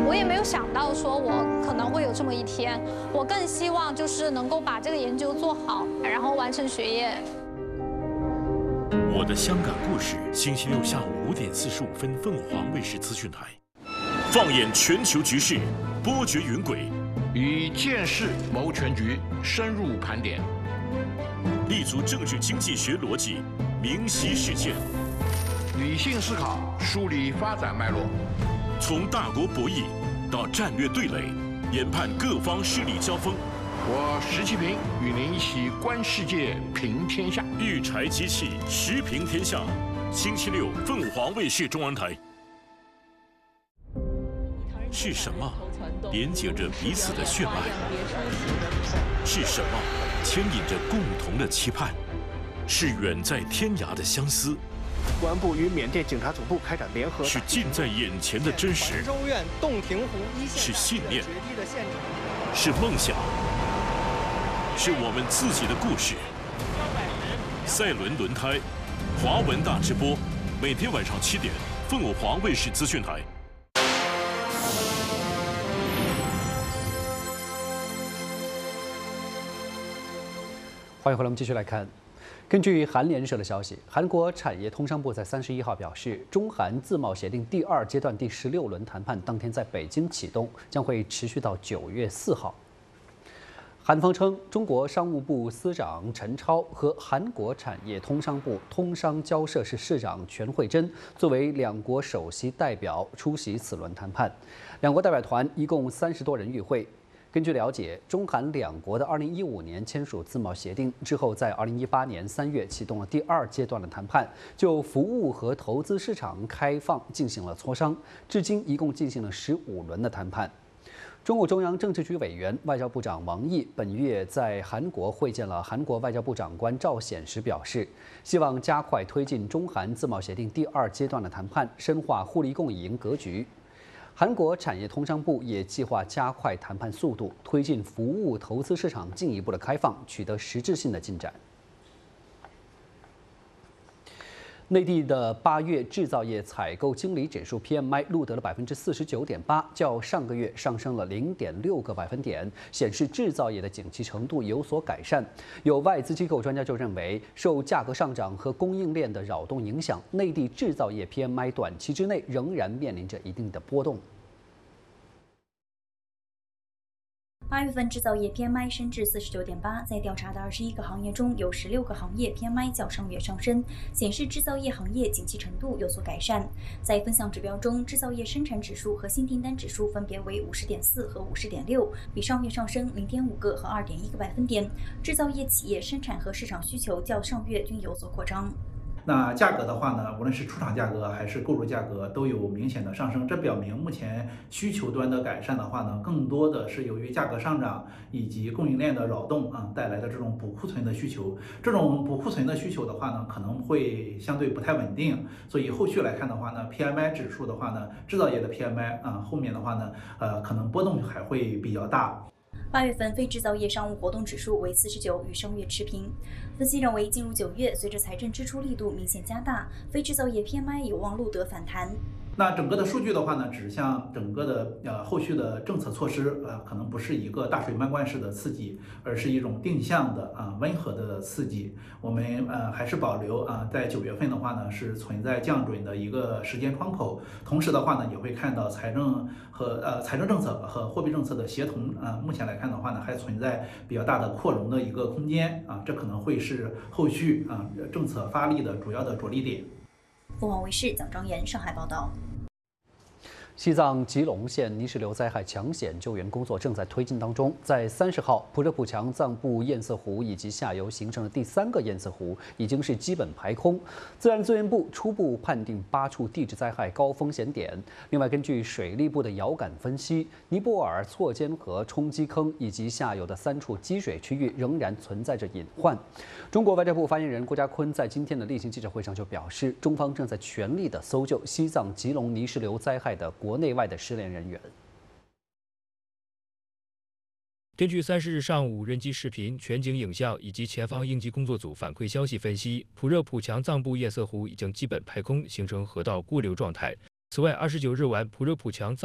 我也没有想到说我可能会有这么一天。我更希望就是能够把这个研究做好，然后完成学业。 我的香港故事，星期六下午5点45分，凤凰卫视资讯台。放眼全球局势，波谲云诡， 以见识谋全局，深入盘点， 立足政治经济学逻辑，明晰事件， 理性思考，梳理发展脉络， 从大国博弈到战略对垒，研判各方势力交锋。 我石其平与您一起观世界，评天下。 育才机器，时评天下。星期六，凤凰卫视中文台。是什么连接着彼此的血脉？是什么牵引着共同的期盼？是远在天涯的相思。 公安部与缅甸警察总部开展联合。 是近在眼前的真实。 州院洞庭湖一线。 是信念。是梦想。是我们自己的故事。赛轮轮胎，华文大直播，每天晚上7点，凤凰卫视资讯台。 欢迎回来，我们继续来看。根据韩联社的消息，韩国产业通商部在31号表示，中韩自贸协定第2阶段第16轮谈判当天在北京启动，将会持续到9月4号。韩方称，中国商务部司长陈超和韩国产业通商部通商交涉室室长全惠珍作为两国首席代表出席此轮谈判。两国代表团一共30多人与会。根据了解，中韩两国的2015年签署自贸协定之后，在2018年3月启动了第2阶段的谈判，就服务和投资市场开放进行了磋商，至今一共进行了15轮的谈判。中共中央政治局委员、外交部长王毅本月在韩国会见了韩国外交部长官赵显时，表示希望加快推进中韩自贸协定第2阶段的谈判，深化互利共赢格局。韩国产业通商部也计划加快谈判速度，推进服务投资市场进一步的开放，取得实质性的进展。内地的8月制造业采购经理指数 PMI 录得了49.8%，较上个月上升了0.6个百分点，显示制造业的景气程度有所改善。有外资机构专家就认为，受价格上涨和供应链的扰动影响，内地制造业 PMI 短期之内仍然面临着一定的波动。 8月份制造业 PMI 升至49.8，在调查的21个行业中，有16个行业 PMI 较上月上升，显示制造业行业景气程度有所改善。在分项指标中，制造业生产指数和新订单指数分别为50.4和50.6，比上月上升0.5个和2.1个百分点。制造业企业生产和市场需求较上月均有所扩张。 那价格的话呢，无论是出厂价格还是购入价格都有明显的上升，这表明目前需求端的改善的话呢，更多的是由于价格上涨以及供应链的扰动带来的这种补库存的需求。这种补库存的需求的话呢，可能会相对不太稳定，所以后续来看的话呢 ，PMI 指数的话呢，制造业的 PMI 后面的话呢，可能波动还会比较大。 8月份非制造业商务活动指数为49，与上月持平。分析认为，进入9月，随着财政支出力度明显加大，非制造业 PMI 有望录得反弹。 那整个的数据的话呢，指向整个的后续的政策措施可能不是一个大水漫灌式的刺激，而是一种定向的温和的刺激。我们还是保留在9月份的话呢是存在降准的一个时间窗口，同时的话呢也会看到财政政策和货币政策的协同目前来看的话呢还存在比较大的扩容的一个空间这可能会是后续政策发力的主要的着力点。 凤凰卫视蒋章岩上海报道。 西藏吉隆县泥石流灾害抢险救援工作正在推进当中，在30号，普热普强藏布堰塞湖以及下游形成的第3个堰塞湖已经是基本排空。自然资源部初步判定8处地质灾害高风险点。另外，根据水利部的遥感分析，尼泊尔错尖河冲击坑以及下游的3处积水区域仍然存在着隐患。中国外交部发言人郭家坤在今天的例行记者会上就表示，中方正在全力的搜救西藏吉隆泥石流灾害的国内外的失联人员。 根据30日上午人机视频、全景影像以及前方应急工作组反馈消息分析，普热普强藏布堰塞湖已经基本排空，形成河道过流状态。此外，29日晚，普热普强藏